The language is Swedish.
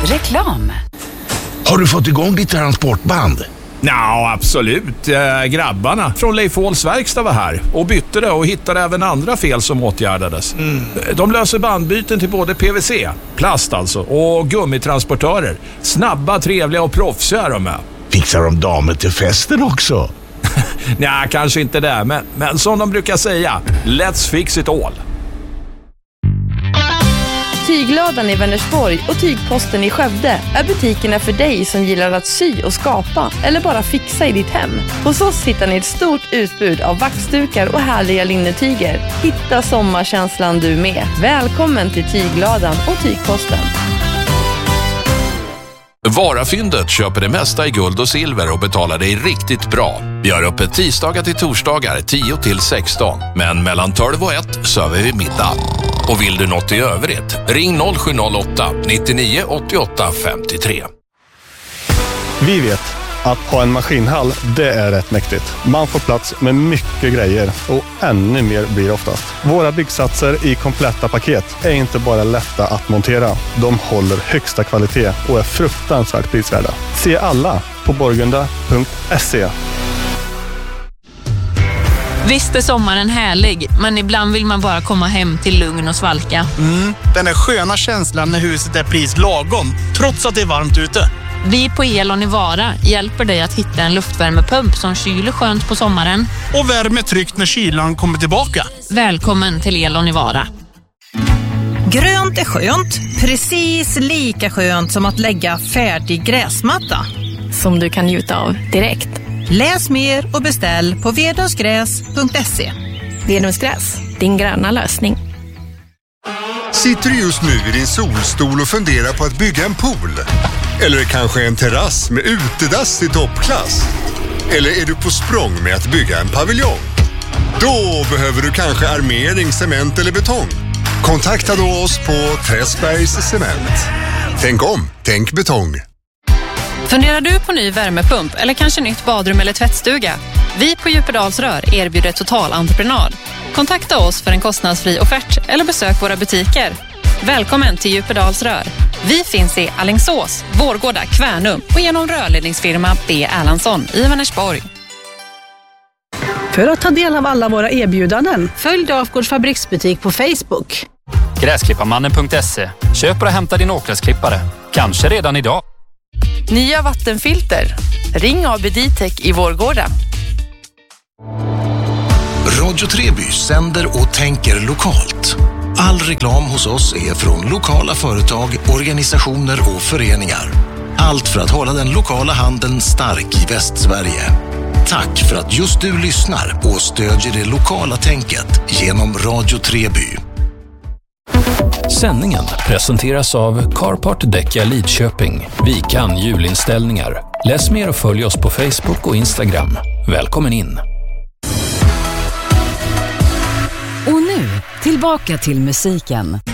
Reklam. Har du fått igång ditt transportband? Ja, absolut. Grabbarna från Leif Åhls verkstad var här och bytte det och hittade även andra fel som åtgärdades. De löser bandbyten till både PVC, plast alltså, och gummitransportörer. Snabba, trevliga och proffsiga de är. Fixar de damer till festen också? Nej, kanske inte det, men som de brukar säga, let's fix it all. Tygladan i Vänersborg och Tygposten i Skövde är butikerna för dig som gillar att sy och skapa eller bara fixa i ditt hem. Hos oss hittar ni ett stort utbud av vaxdukar och härliga linnetyger. Hitta sommarkänslan du med. Välkommen till Tygladan och Tygposten. Varafyndet köper det mesta i guld och silver och betalar dig riktigt bra. Vi har öppet tisdagar till torsdagar 10 till 16. Men mellan 12 och 1 söver vi middag. Och vill du något i övrigt, ring 0708 99 88 53. Vi vet att ha en maskinhall, det är rätt mäktigt. Man får plats med mycket grejer och ännu mer blir oftast. Våra byggsatser i kompletta paket är inte bara lätta att montera. De håller högsta kvalitet och är fruktansvärt prisvärda. Se alla på borgunda.se. Visst är sommaren härlig, men ibland vill man bara komma hem till lugn och svalka. Den är sköna känslan när huset är pris lagom, trots att det är varmt ute. Vi på Elon i Vara hjälper dig att hitta en luftvärmepump som kyler skönt på sommaren. Och värmer tryggt när kylan kommer tillbaka. Välkommen till Elon i Vara. Grönt är skönt, precis lika skönt som att lägga färdig gräsmatta. Som du kan njuta av direkt. Läs mer och beställ på vedungsgräs.se. Vedungsgräs, din gröna lösning. Sitter du just nu i din solstol och funderar på att bygga en pool? Eller kanske en terrass med utedass i toppklass? Eller är du på språng med att bygga en paviljong? Då behöver du kanske armering, cement eller betong. Kontakta då oss på Träsbergs Cement. Tänk om, tänk betong. Funderar du på ny värmepump eller kanske nytt badrum eller tvättstuga? Vi på Djupedalsrör erbjuder totalentreprenad. Kontakta oss för en kostnadsfri offert eller besök våra butiker. Välkommen till Djupedalsrör. Vi finns i Alingsås, Vårgårda, Kvärnum och genom rörledningsfirma B. Erlandsson i Vänersborg. För att ta del av alla våra erbjudanden, följ Dafgårds fabriksbutik på Facebook. Gräsklipparmannen.se. Köp och hämta din åkgräsklippare. Kanske redan idag. Nya vattenfilter. Ring AB Ditec i Vårgårda. Radio Treby sänder och tänker lokalt. All reklam hos oss är från lokala företag, organisationer och föreningar. Allt för att hålla den lokala handeln stark i Västsverige. Tack för att just du lyssnar och stödjer det lokala tänket genom Radio Treby. Sändningen presenteras av Carpart Däcka Lidköping. Vi kan julinställningar. Läs mer och följ oss på Facebook och Instagram. Välkommen in! Och nu, tillbaka till musiken.